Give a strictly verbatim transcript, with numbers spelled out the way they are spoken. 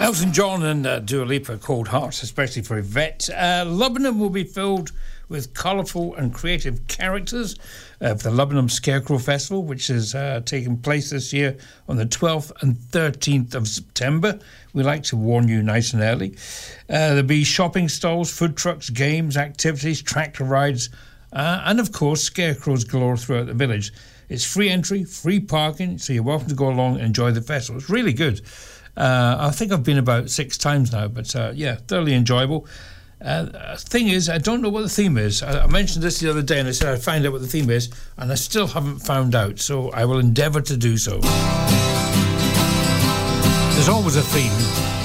Elton John and uh, Dua Lipa, Cold Hearts, especially for Yvette. Uh, Lubbenham will be filled with colourful and creative characters uh, for the Lubbenham Scarecrow Festival, which is uh, taking place this year on the twelfth and thirteenth of September. We like to warn you nice and early. Uh, there'll be shopping stalls, food trucks, games, activities, tractor rides, uh, and of course, scarecrows galore throughout the village. It's free entry, free parking, so you're welcome to go along and enjoy the festival. It's really good. Uh, I think I've been about six times now, but uh, yeah, thoroughly enjoyable. Uh, thing is, I don't know what the theme is. I, I mentioned this the other day and I said I'd find out what the theme is, and I still haven't found out, so I will endeavour to do so. There's always a theme.